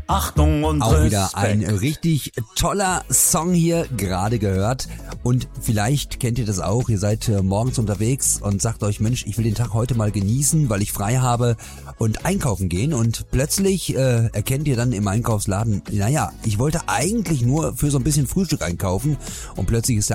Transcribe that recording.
Achtung und Auch Respekt. wieder ein richtig toller Song hier gerade gehört. Und vielleicht kennt ihr das auch, ihr seid morgens unterwegs und sagt euch, Mensch, ich will den Tag heute mal genießen, weil ich frei habe und einkaufen gehen. Und plötzlich erkennt ihr dann im Einkaufsladen, naja, ich wollte eigentlich nur für so ein bisschen Frühstück einkaufen und plötzlich ist der